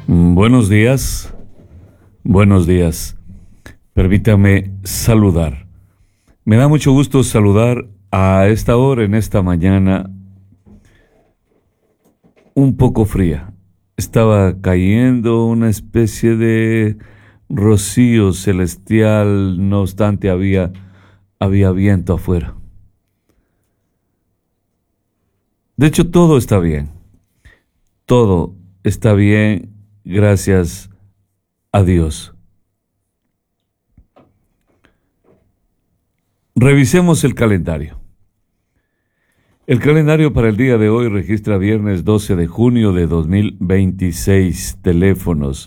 Buenos días, buenos días. Permítame saludar. Me da mucho gusto saludar a esta hora, en esta mañana, un poco fría. Estaba cayendo una especie de rocío celestial, no obstante había viento afuera. De hecho, todo está bien. Todo está bien, gracias a Dios. Revisemos el calendario. El calendario para el día de hoy registra viernes 12 de junio de 2026. Teléfonos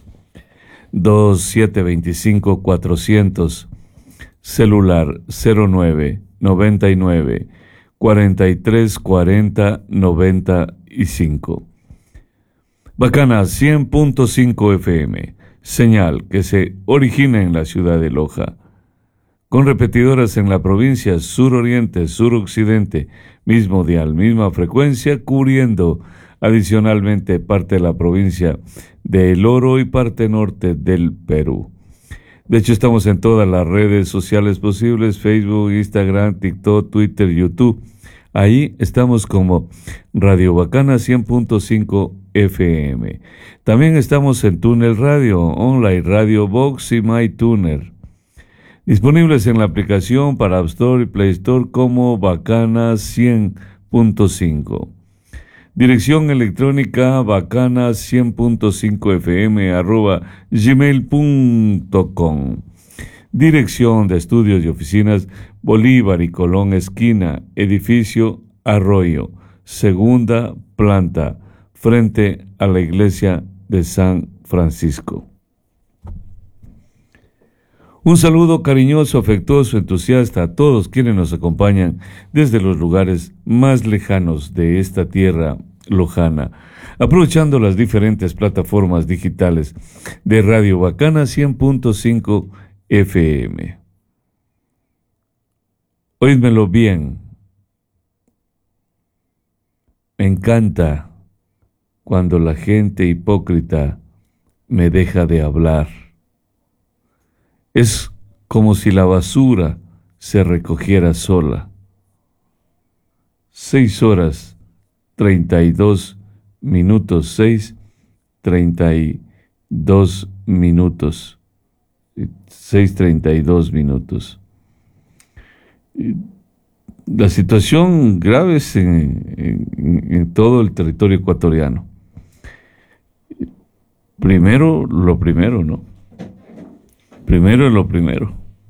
2725-400. Celular 09 99 43 40 95. Bacana 100.5 FM, señal que se origina en la ciudad de Loja, con repetidoras en la provincia suroriente, suroccidente, mismo dial, misma frecuencia, cubriendo adicionalmente parte de la provincia de El Oro y parte norte del Perú. De hecho, estamos en todas las redes sociales posibles: Facebook, Instagram, TikTok, Twitter, YouTube. Ahí estamos como Radio Bacana 100.5 FM. También estamos en Tuner Radio, Online Radio Box y MyTuner. Disponibles en la aplicación para App Store y Play Store como Bacana 100.5. Dirección electrónica bacana100.5fm@gmail.com. Dirección de estudios y oficinas Bolívar y Colón esquina, edificio Arroyo, segunda planta, frente a la iglesia de San Francisco. Un saludo cariñoso, afectuoso, entusiasta a todos quienes nos acompañan desde los lugares más lejanos de esta tierra lojana, aprovechando las diferentes plataformas digitales de Radio Bacana 100.5 FM. Oídmelo bien. Me encanta cuando la gente hipócrita me deja de hablar. Es como si la basura se recogiera sola. 6:32 minutos, 6:32 minutos. 6:32 minutos. La situación grave es en todo el territorio ecuatoriano. Primero, lo primero, ¿no? Primero es lo primero.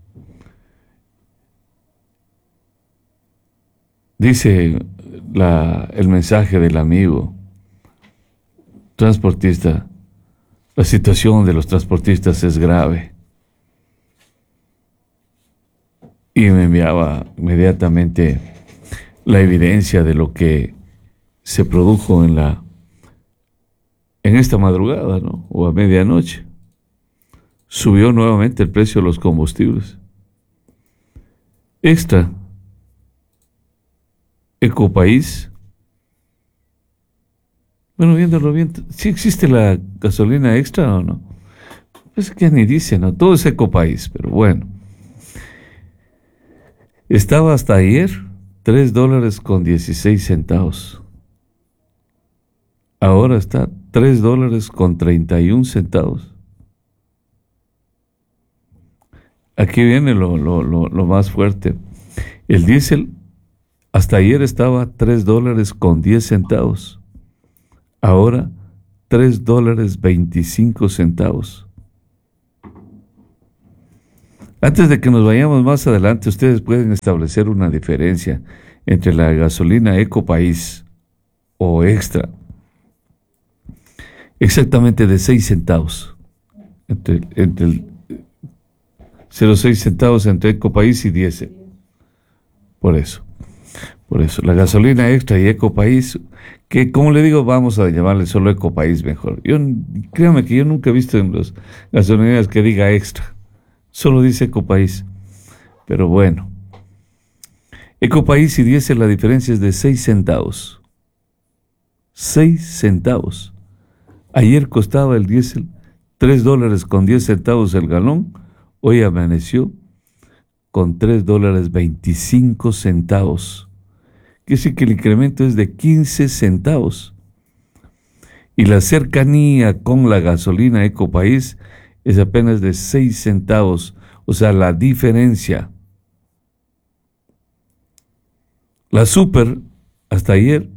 Dice el mensaje del amigo transportista: la situación de los transportistas es grave. Y me enviaba inmediatamente la evidencia de lo que se produjo en esta madrugada, ¿no? O a medianoche. Subió nuevamente el precio de los combustibles. Extra, Ecopaís. Bueno, viéndolo bien, ¿sí existe la gasolina extra o no? Pues que ni dice, ¿no? Todo es Ecopaís, pero bueno. Estaba hasta ayer $3.16. Ahora está $3.31. Aquí viene lo más fuerte. El diésel hasta ayer estaba $3.10. Ahora $3.25. Antes de que nos vayamos más adelante, ustedes pueden establecer una diferencia entre la gasolina Ecopaís o extra. Exactamente de 6 centavos. Entre 0,6 centavos entre Ecopaís y diésel. Por eso. La gasolina extra y Ecopaís, que como le digo, vamos a llamarle solo Ecopaís mejor. Créame que yo nunca he visto en las gasolineras que diga extra. Solo dice Ecopaís. Pero bueno. Ecopaís y diésel, la diferencia es de 6 centavos. 6 centavos. Ayer costaba el diésel $3.10 el galón. Hoy amaneció con $3.25. Quiere decir que el incremento es de 15 centavos. Y la cercanía con la gasolina Ecopaís es apenas de 6 centavos. O sea, la diferencia. La Super, hasta ayer,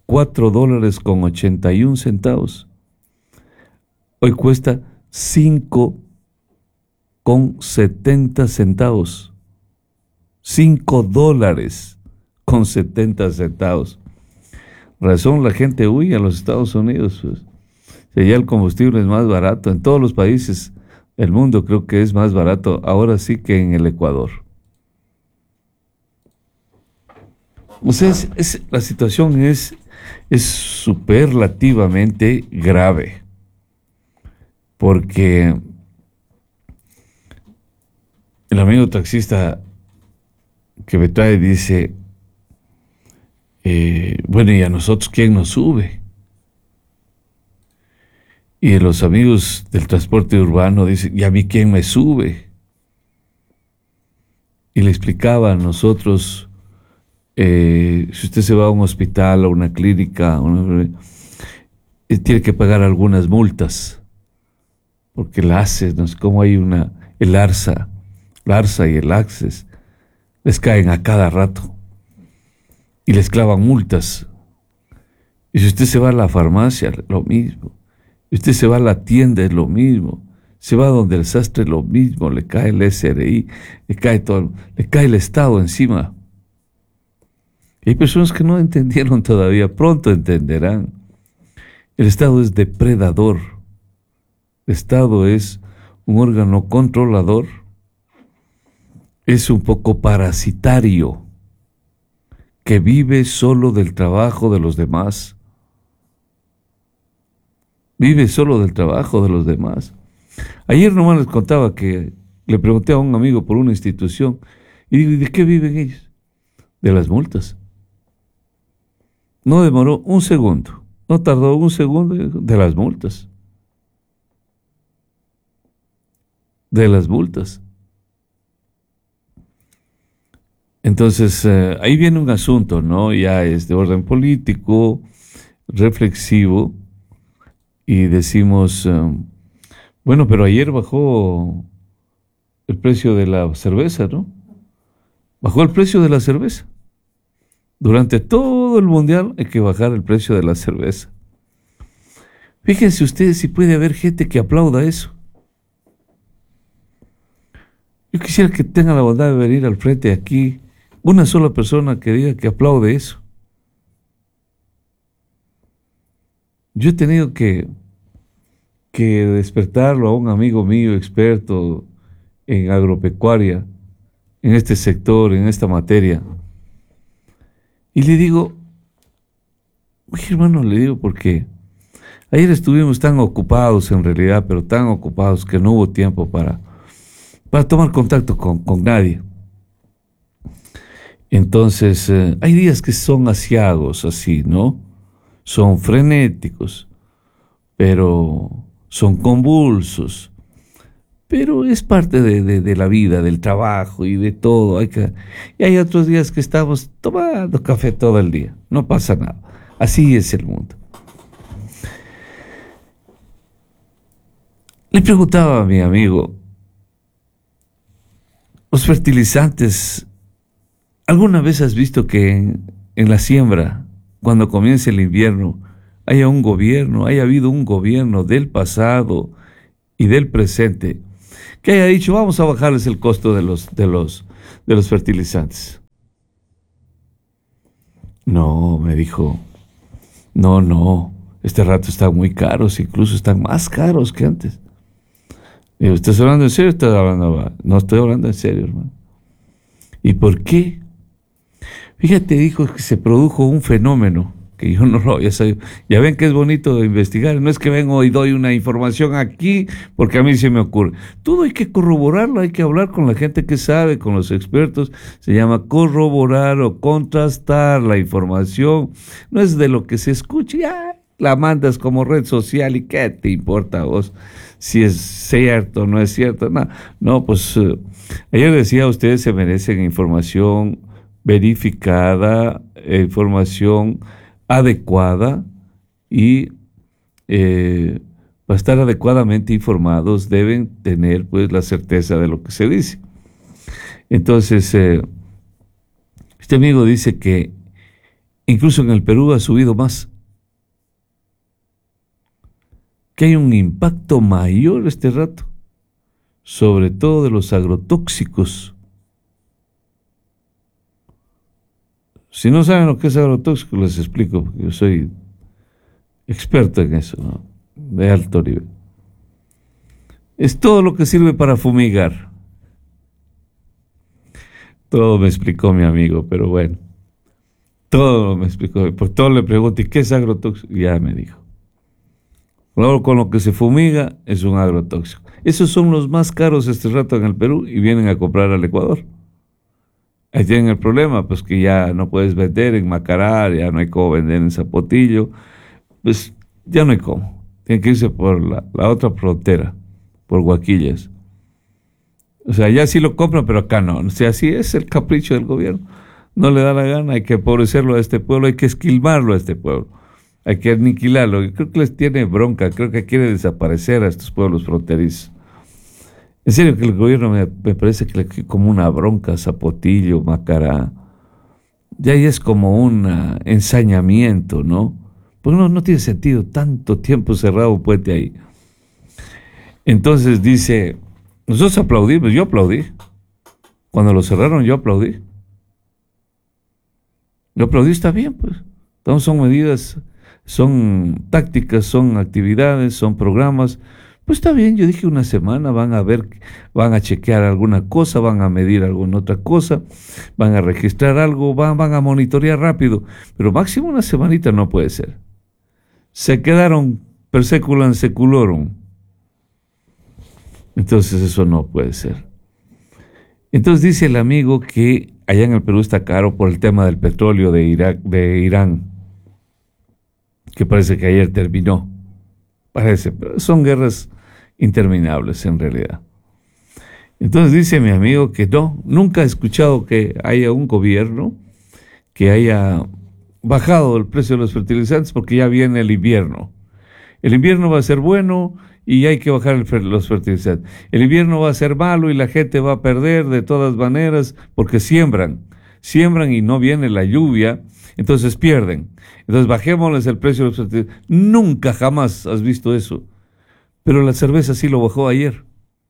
$4.81. Hoy cuesta $5.70. $5.70. Razón, la gente huye a los Estados Unidos, pues. Si allá el combustible es más barato, en todos los países del mundo creo que es más barato, ahora sí que en el Ecuador. O sea, la situación es superlativamente grave, porque el amigo taxista que me trae dice, bueno, ¿y a nosotros quién nos sube? Y los amigos del transporte urbano dicen, ¿y a mí quién me sube? Y le explicaba a nosotros, si usted se va a un hospital o una clínica, tiene que pagar algunas multas, porque el ACES, no sé cómo hay el ARSA y el ACCES, les caen a cada rato y les clavan multas. Y si usted se va a la farmacia, lo mismo. Si usted se va a la tienda, es lo mismo. Se va donde el sastre, lo mismo. Le cae el SRI, le cae todo, le cae el Estado encima. Y hay personas que no entendieron todavía, pronto entenderán. El Estado es depredador. El Estado es un órgano controlador. Es un poco parasitario, que vive solo del trabajo de los demás. Vive solo del trabajo de los demás. Ayer nomás les contaba que le pregunté a un amigo por una institución y digo, ¿y de qué viven ellos? De las multas. No demoró un segundo, no tardó un segundo, de las multas. De las multas. Entonces, ahí viene un asunto, ¿no? Ya es de orden político, reflexivo, y decimos, bueno, pero ayer bajó el precio de la cerveza, ¿no? Bajó el precio de la cerveza. Durante todo el mundial hay que bajar el precio de la cerveza. Fíjense ustedes si puede haber gente que aplauda eso. Yo quisiera que tenga la bondad de venir al frente aquí una sola persona que diga que aplaude eso. Yo he tenido que despertarlo a un amigo mío experto en agropecuaria, en este sector, en esta materia. Y le digo, oye hermano, le digo, porque ayer estuvimos tan ocupados en realidad, pero tan ocupados que no hubo tiempo para tomar contacto con nadie. Entonces, hay días que son asiagos, así, ¿no? Son frenéticos, pero son convulsos. Pero es parte de la vida, del trabajo y de todo. Y hay otros días que estamos tomando café todo el día. No pasa nada. Así es el mundo. Le preguntaba a mi amigo, los fertilizantes, ¿alguna vez has visto que en la siembra, cuando comience el invierno, haya habido un gobierno del pasado y del presente que haya dicho, vamos a bajarles el costo de los fertilizantes? No, me dijo, no, este rato están muy caros, incluso están más caros que antes. Digo, ¿estás hablando en serio o estás hablando? No, estoy hablando en serio, hermano. ¿Y por qué? Fíjate, dijo que se produjo un fenómeno que yo no lo había sabido. Ya ven que es bonito investigar. No es que vengo y doy una información aquí porque a mí se me ocurre. Todo hay que corroborarlo, hay que hablar con la gente que sabe, con los expertos. Se llama corroborar o contrastar la información. No es de lo que se escuche. la mandas como red social y ¿qué te importa a vos si es cierto o no es cierto? No, no, pues ayer decía, ustedes se merecen información verificada, información adecuada y para estar adecuadamente informados deben tener pues la certeza de lo que se dice. Entonces, este amigo dice que incluso en el Perú ha subido más, que hay un impacto mayor este rato, sobre todo de los agrotóxicos. Si no saben lo que es agrotóxico, les explico, porque yo soy experto en eso, ¿no? De alto nivel. Es todo lo que sirve para fumigar. Todo me explicó mi amigo, pero bueno, todo me explicó. Por todo le pregunté, ¿qué es agrotóxico? Ya me dijo. Luego, con lo que se fumiga es un agrotóxico. Esos son los más caros este rato en el Perú y vienen a comprar al Ecuador. Ahí tienen el problema, pues que ya no puedes vender en Macará, ya no hay cómo vender en Zapotillo, pues ya no hay cómo. Tienen que irse por la otra frontera, por Guaquillas. O sea, ya sí lo compran, pero acá no. O sea, así es el capricho del gobierno. No le da la gana, hay que empobrecerlo a este pueblo, hay que esquilmarlo a este pueblo. Hay que aniquilarlo. Creo que les tiene bronca, creo que quiere desaparecer a estos pueblos fronterizos. En serio que el gobierno me parece que le como una bronca, Zapotillo, Macará. Ya es como un ensañamiento, ¿no? Porque no tiene sentido tanto tiempo cerrado un puente ahí. Entonces dice, nosotros aplaudimos, yo aplaudí. Cuando lo cerraron yo aplaudí. Yo aplaudí, está bien, pues. Entonces son medidas, son tácticas, son actividades, son programas. Pues está bien, yo dije una semana, van a ver, van a chequear alguna cosa, van a medir alguna otra cosa, van a registrar algo, van a monitorear rápido, pero máximo una semanita no puede ser. Se quedaron per seculam seculorum. Entonces eso no puede ser. Entonces dice el amigo que allá en el Perú está caro por el tema del petróleo de Irán, que parece que ayer terminó. Parece, pero son guerras interminables en realidad. Entonces dice mi amigo que no, nunca ha escuchado que haya un gobierno que haya bajado el precio de los fertilizantes porque ya viene el invierno. El invierno va a ser bueno y hay que bajar los fertilizantes. El invierno va a ser malo y la gente va a perder de todas maneras porque siembran y no viene la lluvia, entonces pierden. Entonces bajémosles el precio de los fertilizantes. Nunca jamás has visto eso. Pero la cerveza sí lo bajó ayer.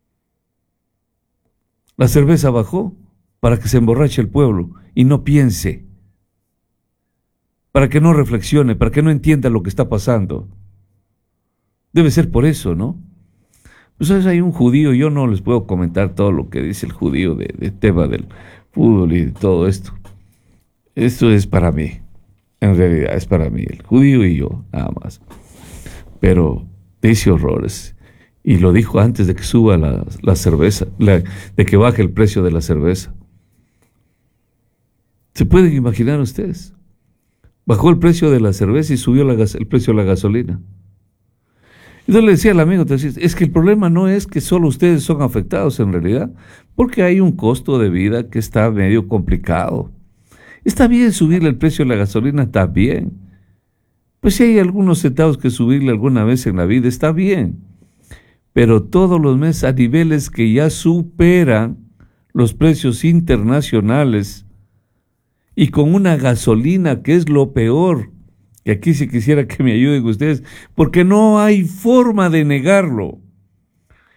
La cerveza bajó para que se emborrache el pueblo y no piense, para que no reflexione, para que no entienda lo que está pasando. Debe ser por eso, ¿no? Pues hay un judío, yo no les puedo comentar todo lo que dice el judío de tema del fútbol y de todo esto. Esto es para mí, en realidad es para mí, el judío y yo, nada más. Pero dice horrores. Y lo dijo antes de que suba la cerveza, de que baje el precio de la cerveza. ¿Se pueden imaginar ustedes? Bajó el precio de la cerveza y subió el precio de la gasolina. Entonces le decía al amigo, es que el problema no es que solo ustedes son afectados en realidad, porque hay un costo de vida que está medio complicado. Está bien subirle el precio de la gasolina, está bien. Pues si hay algunos centavos que subirle alguna vez en la vida, está bien. Pero todos los meses a niveles que ya superan los precios internacionales y con una gasolina que es lo peor. Y aquí sí quisiera que me ayuden ustedes, porque no hay forma de negarlo.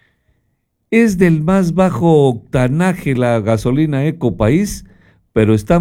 Es del más bajo octanaje la gasolina Ecopaís, pero está